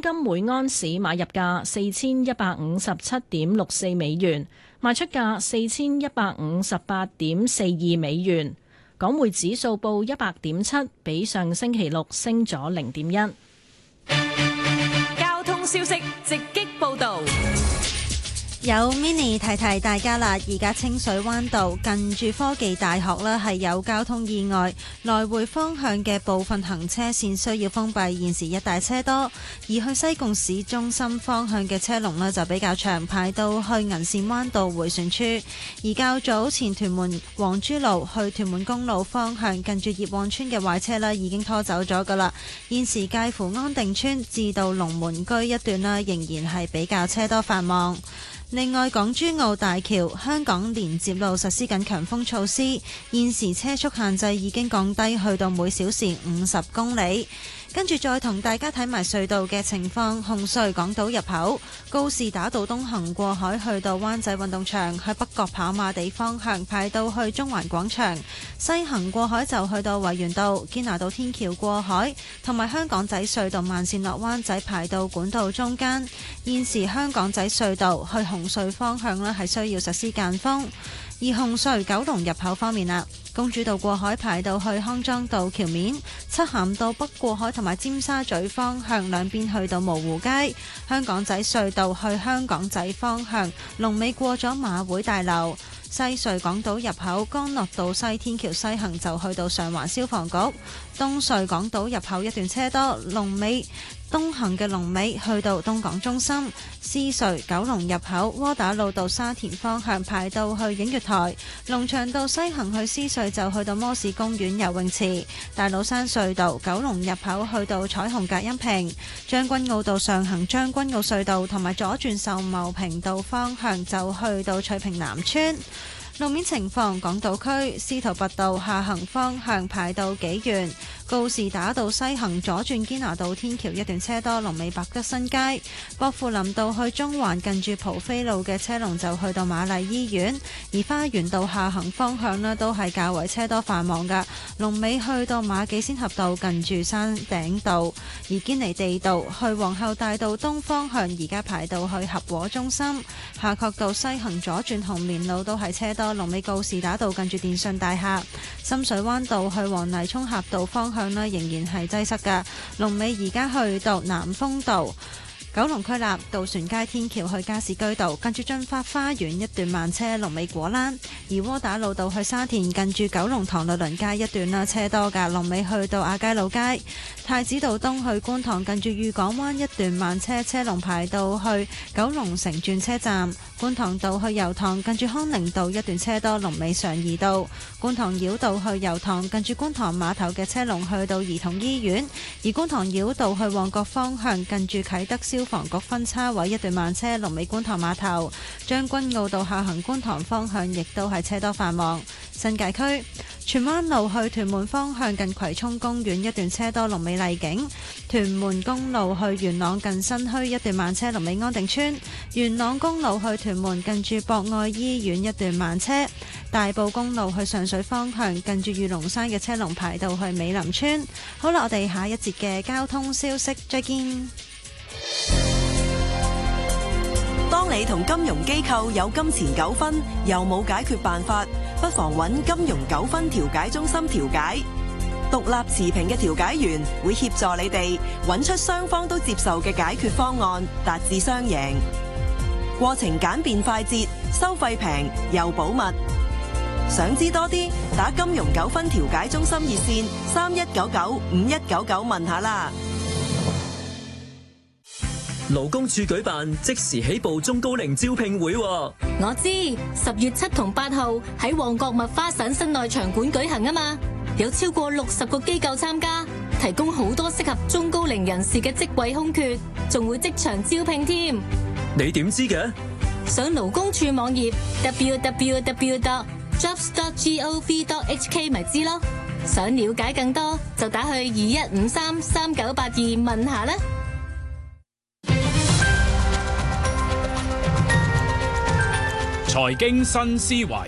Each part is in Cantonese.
金每安士買入價4157.64美元，賣出價4158.42美元。港匯指數報100.7，比上星期六升咗0.1。 交通消息直擊報道。 有 Mini 提提大家啦，而家清水灣道近住科技大學呢係有交通意外，來回方向嘅部分行車線需要封閉，現時一帶車多。而去西貢市中心方向嘅車龍呢就比較長，排到去銀線灣道迴旋處。而較早前屯門黃珠路去屯門公路方向近住葉旺村嘅壞車呢已經拖走咗噶啦，現時介乎安定村至到龍門居一段呢仍然係比較車多繁忙。另外，港珠澳大橋香港連接路實施緊強風措施，現時車速限制已經降低去到每小時50公里。跟住再同大家睇埋隧道嘅情況，紅隧港島入口告士打道東行過海去到灣仔運動場，去北角跑馬地方向排到去中環廣場；西行過海就去到維園道、堅拿道天橋過海，同埋香港仔隧道慢線落灣仔排到管道中間。現時香港仔隧道去紅隧方向呢係需要實施間封。而紅隧九龍入口方面啦，公主道過海排到去康莊道橋面，漆咸道北過海同埋尖沙咀方向兩邊去到蕪湖街。香港仔隧道去香港仔方向龍尾過咗馬會大樓。西隧港島入口干諾道西天橋西行就去到上環消防局。東隧港島入口一段車多，龍尾東行嘅龍尾去到東港中心。獅隧九龍入口窩打老道沙田方向排到去映月台。龍翔道西行去獅隧就去到摩士公園游泳池。大老山隧道九龍入口去到彩虹隔音屏。將軍澳道上行將軍澳隧道同埋左轉秀茂坪道方向就去到翠屏南村。路面情況，港島區司徒拔道下行方向排到紀元，告士打道西行左轉堅拿道天橋一段車多，龍尾百德新街。薄扶林道去中環近住蒲飛路嘅車龍就去到瑪麗醫院。而花園道下行方向呢都係較為車多繁忙㗎，龍尾去到馬己仙峽道近住山頂道。而堅尼地道去皇后大道東方向而家排到去合和中心。夏慤道西行左轉紅棉路都係車多，龍尾告士打道近住電訊大廈。深水灣道去黃泥涌峽道方向呢仍然係擠塞㗎，龍尾而家去到南豐道。九龍區立渡船街天橋去加士居道近住駿發花園一段慢車，龍尾果欄。而窩打老道去沙田近住九龍塘律倫街一段啦，車多㗎，龍尾去到亞皆老街。太子道東去觀塘近住裕港灣一段慢車，車龍排到去九龍城轉車站。觀塘道去油塘近住康寧道一段車多，龍尾上怡道。觀塘繞道去油塘近住觀塘碼頭嘅車龍去到兒童醫院。而觀塘繞道去旺角方向近住啟德消防局分叉位一段慢車，龍尾觀塘碼頭。將軍澳道下行觀塘方向亦都係車多繁忙。新界區荃灣路去屯門方向近葵涌公園一段車多，龍尾麗景。屯門公路去元朗近新墟一段慢車，龍尾安定村。元朗公路去屯門近住博愛醫院一段慢車。大埔公路去上水方向近住御龍山嘅車龍排到去美林村。好啦，我哋下一節嘅交通消息再見。 當你同金融機構有金錢糾紛，又冇解決辦法，不妨揾金融糾紛調解中心調解。獨立持平嘅調解員會協助你哋揾出雙方都接受嘅解決方案，達至雙贏。過程簡便快捷，收費平又保密。想知多啲，打金融糾紛調解中心熱線31995199問下啦。 勞工處舉辦即時起步中高齡招聘會， 我知10月7同8號喺旺角麥花臣室內場館舉行啊嘛，有超過60個機構參加，提供好多適合中高齡人士嘅職位空缺，仲會即場招聘添。 你點知嘅？ 上勞工處網頁 www.jobs.gov.hk 咪知咯。想了解更多就打去21533982問下啦。 財經新思維，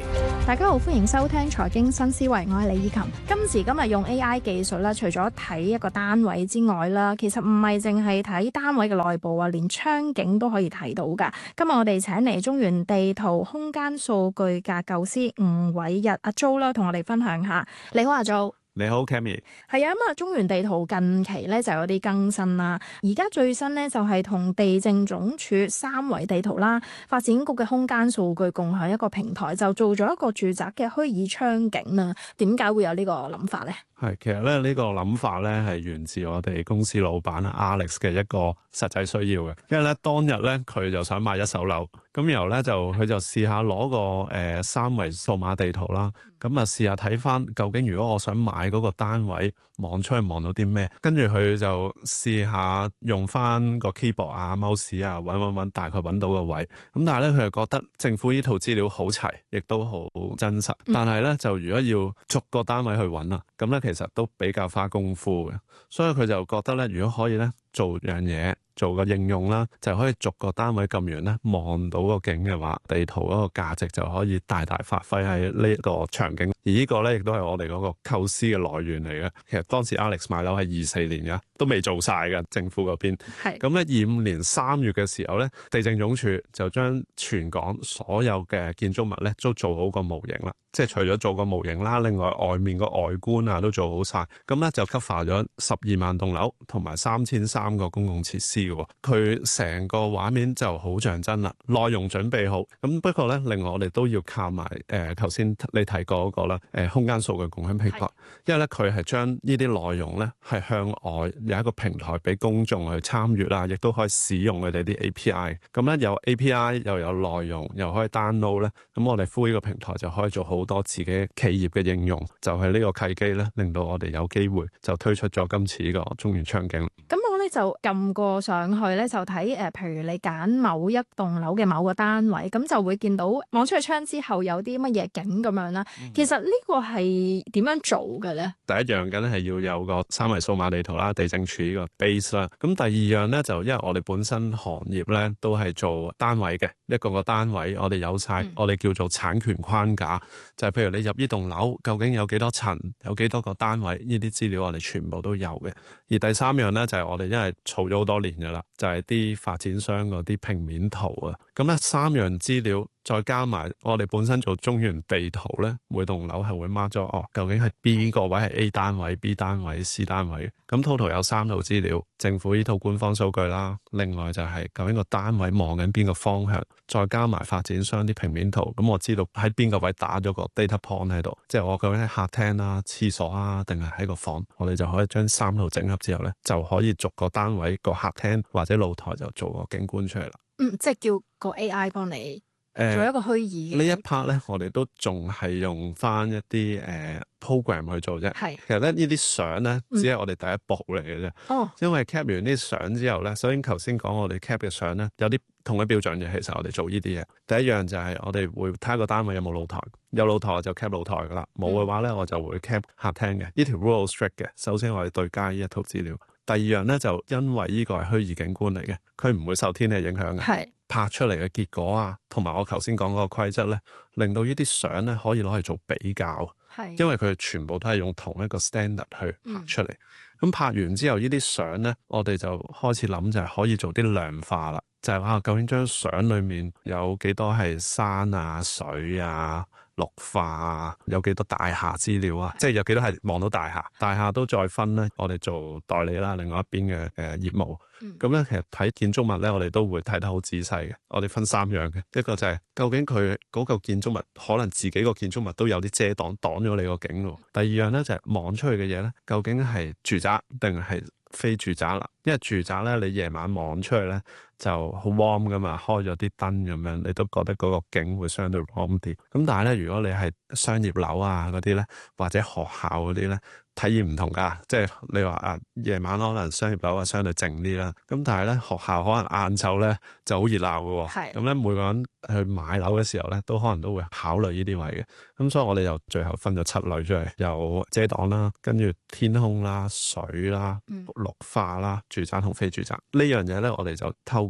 大家好，歡迎收聽財經新思維，我係李以琴。今時今日用 AI 技術咧，除咗睇一個單位之外啦，其實唔係淨係睇單位嘅內部啊，連窗景都可以睇到噶。今日我哋請嚟中原地圖空間數據架構師吳偉日阿 Jo 啦，同我哋分享下。你好，阿 Jo。 你好 Cammy。 係啊，咁啊中原地圖近期咧就有啲更新啦，而家最新咧就係同地政總署三維地圖啦、發展局嘅空間數據共享一個平台，就做咗一個住宅嘅虛擬窗景啦。點解會有呢個諗法咧？ 係，其實咧呢個諗法咧係源自我哋公司老闆 Alex 嘅一個實際需要嘅，因為咧當日咧佢就想買一手樓，咁然後咧佢就試下攞個三維數碼地圖啦，咁啊試下睇翻究竟如果我想買嗰個單位望出去望到啲咩，跟住佢就試下用翻個 keyboard 啊、mouse 啊揾大概揾到個位，咁但係咧佢又覺得政府呢套資料好齊，亦都好真實，但係咧就如果要逐個單位去揾啊，咁咧其實都比較花功夫嘅，所以佢就覺得咧，如果可以咧做樣嘢，做個應用啦，就可以逐個單位撳完咧望到個景嘅話，地圖嗰個價值就可以大大發揮喺呢個場景。而呢個咧亦都係我哋嗰個構思嘅來源嚟嘅。其實當時 Alex 買樓係24年嘅，都未做晒嘅政府嗰邊。係咁咧，25年3月嘅時候咧，地政總署就將全港所有嘅建築物咧都做好個模型啦。即係除咗做個模型啦，另外外面個外觀啊都做好晒，咁咧就 cover 咗12萬棟樓同埋3300個公共設施嘅。佢成個畫面就好像真啦，內容準備好。咁不過咧，另外我哋都要靠埋頭先你提過嗰個啦，空間數據共享平台，因為咧佢係將呢啲內容咧係向外有一個平台俾公眾去參與啦，亦都可以使用佢哋啲 API。咁咧有 API 又有內容，又可以 download 咧，咁我哋呼呢個平台就可以做好多自己企業嘅應用，就係呢個契機咧，令到我哋有機會就推出咗今次呢個中原窗景。 咁我咧就撳過上去咧，就睇譬如你揀某一棟樓嘅某個單位，咁就會見到望出去窗之後有啲乜嘢景咁樣啦。其實呢個係點樣做嘅咧？第一樣梗係要有個三維數碼地圖啦，地政署呢個 base 啦。咁第二樣咧就因為我哋本身行業咧都係做單位嘅，一個個單位我哋有晒，我哋叫做產權框架，就係譬如你入呢棟樓究竟有幾多層，有幾多個單位，呢啲資料我哋全部都有嘅。而第三樣咧就係我哋因為儲咗好多年噶啦，就係啲發展商嗰啲平面圖啊。咁咧三樣資料再加埋我哋本身做中原地圖咧，每棟樓係會 mark 咗究竟係邊個位係 A 單位、B 單位、C 單位。咁 total 有3套資料，政府呢套官方數據啦，另外就係究竟個單位望緊邊個方向，再加埋發展商啲平面圖。咁我知道喺邊個位打咗個 data point 喺度，即係我究竟喺客廳啊、廁所啊，定係喺個房，我哋就可以將3套整合之後咧，就可以逐個單位個客廳或者露台就做個景觀出嚟啦。即係叫個 AI 幫你做一個虛擬嘅。呢一 part 咧，我哋都仲係用翻一啲program 去做啫。係，其實咧呢啲相咧，只係我哋第一步嚟嘅啫。因為 cap 完啲相之後咧，首先頭先講我哋 cap 嘅相咧，有啲同一標準嘅。其實我哋做呢啲嘢，第一樣就係我哋會睇下個單位有冇露台，有露台我就 cap 露台噶啦，冇嘅話咧我就會 cap 客廳嘅。呢條 rule strict 嘅。首先我哋對加呢一套資料。第二樣咧就因為呢個係虛擬景觀嚟嘅，佢唔會受天氣影響嘅。係拍出嚟嘅結果啊，同埋我頭先講嗰個規則咧，令到呢啲相咧可以攞嚟做比較。係因為佢全部都係用同一個 standard 去拍出嚟。咁拍完之後呢啲相咧，我哋就開始諗就係可以做啲量化啦，就係話究竟張相裏面有幾多係山啊、水啊、綠化啊，有幾多大廈資料啊，即係有幾多係望到大廈，大廈都再分咧，我哋做代理啦，另外一邊嘅業務。咁咧其實睇建築物咧，我哋都會睇得好仔細嘅。我哋分3樣嘅，一個就係究竟佢嗰個建築物可能自己個建築物都有啲遮擋咗你個景咯。第二樣咧就係望出去嘅嘢咧，究竟係住宅定係非住宅啦？因為住宅咧，你夜晚望出去咧就好 warm 噶嘛，開咗啲燈咁樣，你都覺得嗰個景會相對 warm 啲。咁但係咧，如果你係商業樓啊嗰啲咧，或者學校嗰啲咧，體驗唔同噶。即係你話夜晚可能商業樓啊相對靜啲啦，咁但係咧學校可能晏晝咧就好熱鬧嘅。係咁咧，每個人去買樓嘅時候咧，都可能都會考慮呢啲位嘅。咁所以我哋又最後分咗7類出嚟，有遮擋啦，跟住天空啦、水啦、綠化啦、住宅同非住宅呢樣嘢咧，我哋就透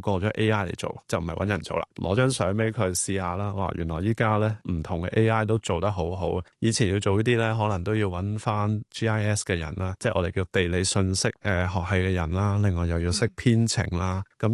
過咗 AI 嚟做，就唔係揾人做啦。攞張相俾佢試下啦，哇！原來依家咧唔同嘅 AI 都做得好好。以前要做呢啲咧，可能都要揾翻 GIS 嘅人啦，即係我哋叫地理信息學系嘅人啦，另外又要識編程啦。咁